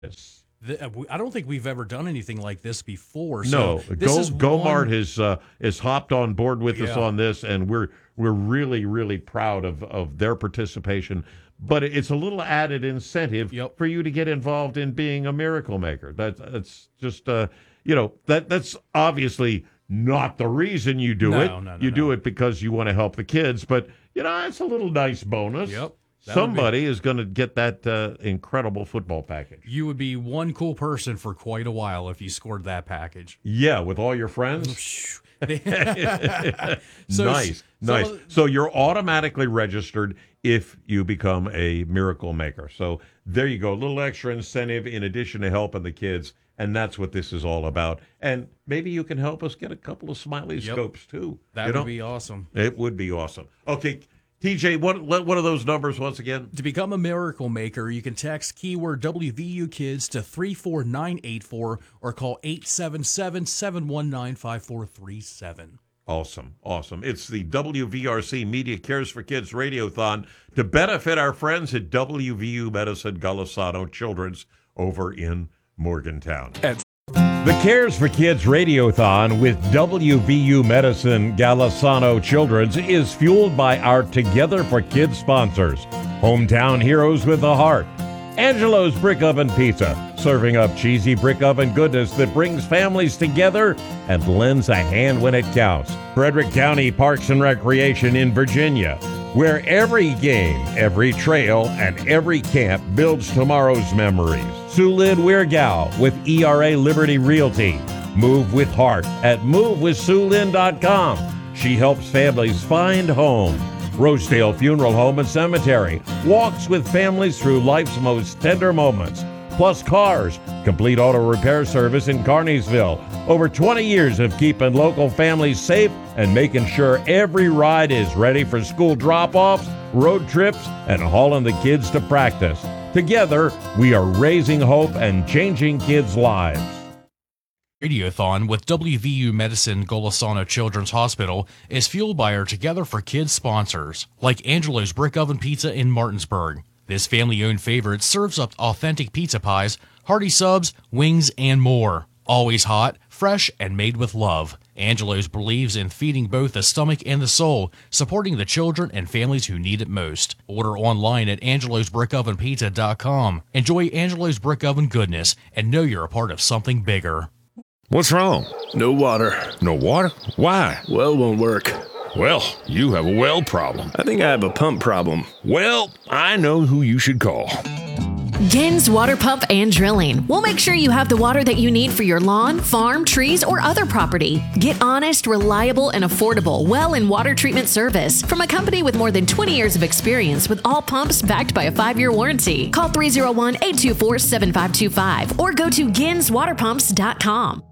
Yes. I don't think we've ever done anything like this before. No, So this is Gomart one, has hopped on board with us Yeah. on this, and we're really, really proud of their participation. But it's a little added incentive Yep. for you to get involved in being a miracle maker. That's just that's obviously not the reason you do it. No, You do it because you want to help the kids, but it's a little nice bonus. Yep. That would Somebody is going to get that incredible football package. You would be one cool person for quite a while if you scored that package. Yeah, with all your friends. So- Nice. So you're automatically registered if you become a miracle maker. So there you go. A little extra incentive in addition to helping the kids. And that's what this is all about. And maybe you can help us get a couple of Smiley scopes too. That would be awesome. It would be awesome. Okay, TJ, what are those numbers once again? To become a miracle maker, you can text keyword WVU Kids to 34984 or call 877-719-5437. Awesome. It's the WVRC Media Cares for Kids Radiothon to benefit our friends at WVU Medicine Golisano Children's over in Morgantown. The Cares for Kids Radiothon with WVU Medicine Golisano Children's is fueled by our Together for Kids sponsors, Hometown Heroes with a Heart, Angelo's Brick Oven Pizza, serving up cheesy brick oven goodness that brings families together and lends a hand when it counts. Frederick County Parks and Recreation in Virginia, where every game, every trail, and every camp builds tomorrow's memories. Sulid Weirgao with ERA Liberty Realty. Move with Heart at movewithsulin.com. She helps families find home. Rosedale Funeral Home and Cemetery walks with families through life's most tender moments. Plus Cars, complete auto repair service in Carneysville. Over 20 years of keeping local families safe and making sure every ride is ready for school drop-offs, road trips, and hauling the kids to practice. Together, we are raising hope and changing kids' lives. Radiothon with WVU Medicine Golisano Children's Hospital is fueled by our Together for Kids sponsors, like Angelo's Brick Oven Pizza in Martinsburg. This family-owned favorite serves up authentic pizza pies, hearty subs, wings, and more. Always hot, fresh, and made with love. Angelo's believes in feeding both the stomach and the soul, supporting the children and families who need it most. Order online at angelosbrickovenpizza.com. Enjoy Angelo's Brick Oven goodness and know you're a part of something bigger. What's wrong? No water. No water? Why? Well won't work. Well, you have a well problem. I think I have a pump problem. Well, I know who you should call. Gins Water Pump and Drilling. We'll make sure you have the water that you need for your lawn, farm, trees, or other property. Get honest, reliable, and affordable well and water treatment service from a company with more than 20 years of experience with all pumps backed by a 5-year warranty. Call 301-824-7525 or go to ginswaterpumps.com.